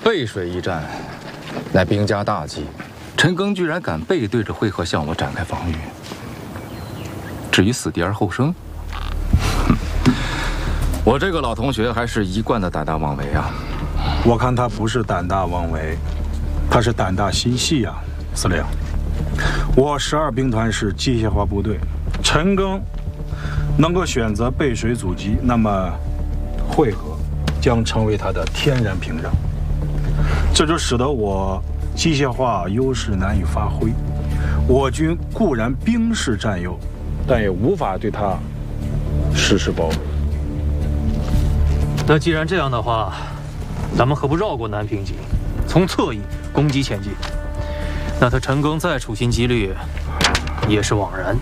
背水一战，乃兵家大忌。陈赓居然敢背对着会合向我展开防御。至于死地而后生，我这个老同学还是一贯的胆大妄为啊。 我看他不是胆大妄为，他是胆大心细啊，司令。我12兵团是机械化部队，陈赓能够选择背水阻击，那么会合将成为他的天然屏障，这就使得我机械化优势难以发挥。我军固然兵势占优，但也无法对他实施包围。 那既然这样的话，咱们何不绕过南平集，从侧翼攻击前进？那他陈赓再处心积虑，也是枉然。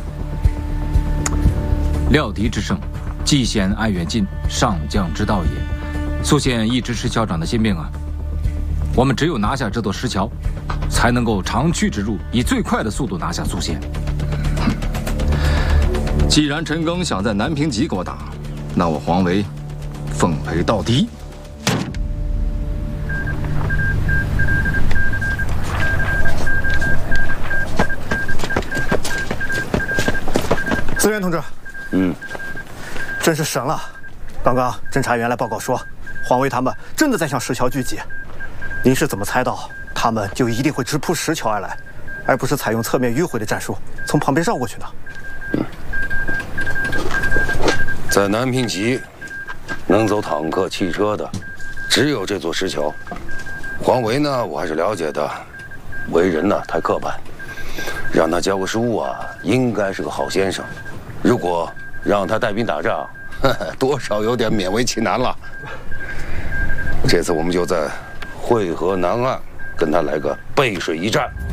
料敌之胜，既显爱远近，上将之道也。苏宪一直是校长的心病啊。我们只有拿下这座石桥，才能够长驱直入，以最快的速度拿下苏县。 既然陈赓想在南平集给我打，那我黄维奉陪到底。 资源同志，真是神了！刚刚侦查员来报告说，黄维他们真的在向石桥聚集。您是怎么猜到他们就一定会直扑石桥而来，而不是采用侧面迂回的战术，从旁边绕过去呢？ 在南平集，能走坦克、汽车的，只有这座石桥。黄维呢，我还是了解的，为人呢太刻板，让他教个书啊，应该是个好先生。如果让他带兵打仗，多少有点勉为其难了。这次我们就在会合南岸跟他来个背水一战。